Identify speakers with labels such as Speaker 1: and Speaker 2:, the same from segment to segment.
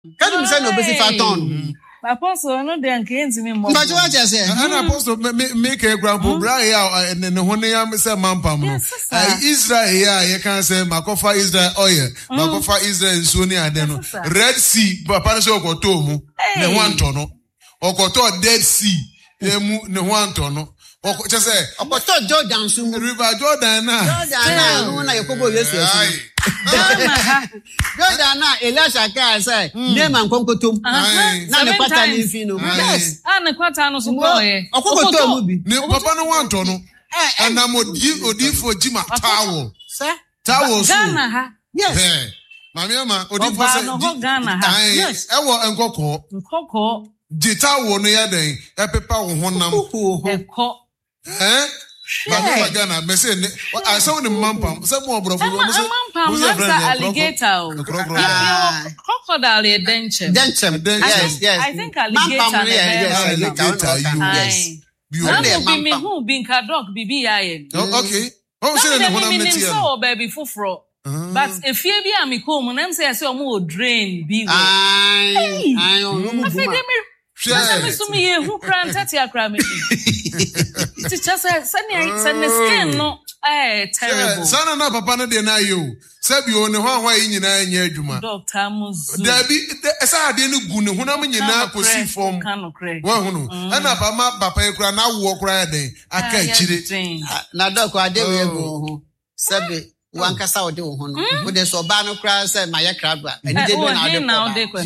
Speaker 1: Can you say no basic faton?
Speaker 2: Apostle no dey nkenzi mi mo.
Speaker 1: But what you say?
Speaker 3: An apostle make a grandpa bra and then when I say mampam no. Israel here you can say makofa Israel oil, makofa Israel suni adeno. Red Sea papa so okoto mu ne wanto no. Okoto Dead Sea ne wanto no. Just say
Speaker 1: okoto Jordan so
Speaker 3: River Jordan na.
Speaker 1: Jordan na yakobo Yesu. Jordan na Elisha ka say name and konkotom. Na ne kwata ni fi no.
Speaker 2: Yes. Ne kwata no so boy.
Speaker 1: Okoto mu bi.
Speaker 3: Ne papa no wanto no. And I'm odi for Jima towel.
Speaker 1: Sir?
Speaker 3: Towel so.
Speaker 2: Ghana ha.
Speaker 1: Yes.
Speaker 3: Mama odi for say.
Speaker 2: No Ghana ha.
Speaker 1: Yes.
Speaker 3: Ewo enkoko.
Speaker 2: Nkoko.
Speaker 3: Di towel no ya den. E pepa wo honam.
Speaker 2: Eko.
Speaker 3: Mama Ghana me say I saw the mampam. Say mo obrofo.
Speaker 2: Mampam na alligator. Crocodile denchem.
Speaker 1: Yes.
Speaker 2: I think alligator.
Speaker 1: Yes.
Speaker 2: Who been dog bibi aye.
Speaker 3: Okay. Oh, say na honam na tie.
Speaker 2: So baby fufro. But if you be amikom, na say omo drain bi we.
Speaker 1: I
Speaker 2: Sasa misumi ye who cran tati akra me. Teacher say send skin no terrible.
Speaker 3: Sana na papa no de na yo. Sabi o ne hwan yi nyina anya adwuma.
Speaker 2: Doctor Muzu.
Speaker 3: Dabi esa ade no gu ne honam nyina kosi fom. Wa hunu. Ana papa ekura na wo kura den aka akire.
Speaker 1: Na doc ade we go ho. Sabi wankasa ode wo ho no. Wo de so ba no kura say maye kraba. Ani de na ade ko.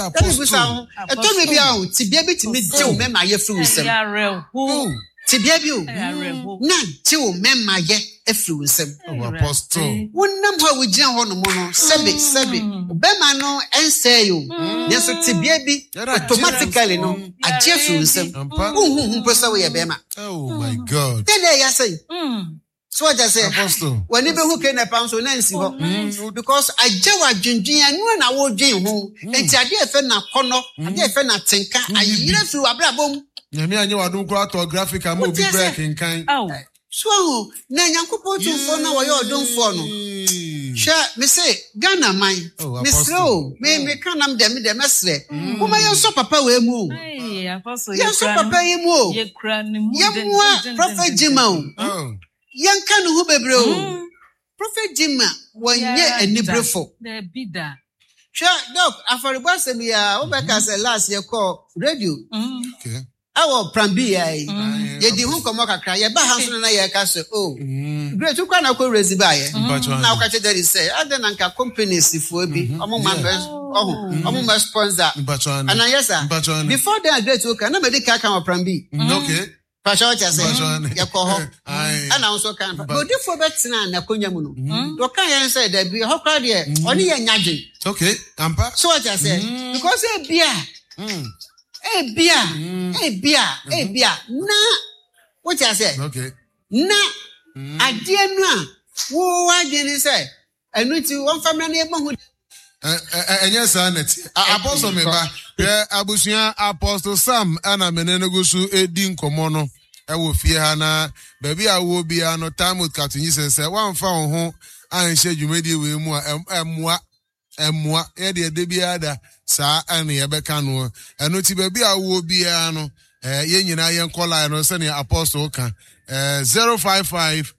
Speaker 1: Eto me bia o tibia bi timi je o me maye fru nsem.
Speaker 2: Ya rew.
Speaker 1: Tibia bi o. Na je o me maye efru nsem.
Speaker 3: Apostle.
Speaker 1: Wonnam ha wo gina ho no mo no. Sabi. Obema no ense yo. Yeso tibia bi automatically no aje efru nsem. Hu pesa we ye bema.
Speaker 3: Oh my God.
Speaker 1: Then ya say. So what I say,
Speaker 3: Apostle.
Speaker 1: when you be who can a pound so nancy because I jawa dwendwen anu na wo dwen ho enti ade efe na kono ade efe na tenka ayire fi abrabom
Speaker 3: nyame anye wadum kura to graphic am obi break in kan
Speaker 1: so na nyankopɔ tumfo na wo ye odumfo no hwɛ me say Ghana man me slow me kanam dem mesre kuma ye so papa we mu
Speaker 2: Apostle
Speaker 1: ye so papa ye mu
Speaker 2: ye kra ni mu
Speaker 1: ye prophet Jima Yanka no hu bebre o. Prophet Jima wonye anibrefo.
Speaker 2: The bida.
Speaker 1: Sure, doc, aforibo asem ya, obeka say last year call radio.
Speaker 3: Okay.
Speaker 1: Awo prambi ya yi. Ye di hu komo kakra, ye ba hanso na ye ka say, oh. Great ukwa na ko raise ba ye. Na ukache there say, aden nka companies fo bi, omo members, omo ma sponsor. And yes sir. Before that great ukwa na medical kan prambi.
Speaker 3: Okay.
Speaker 1: Pasha say, yakoho. And also can but if we betina na konya mu no. Do kan yan say there be how crowd here. Oni ye nyage.
Speaker 3: Okay. Ampa.
Speaker 1: So what I say because bia. Na what I say.
Speaker 3: Okay.
Speaker 1: Na ade anu a wo wage ni say enu ti won family na ebo hu
Speaker 3: enye sanity apostle me ba abusuan Apostle Sam ana menenegusu edi nkomo no ewo fie ha na baby awo bia no time with katunyi sense wan fa wo ho anhye dwumadi we mu emua ye de bia da saa ane ye beka no eno ti baby awo bia no ye nyina ye nkola no se ne Apostle kan 055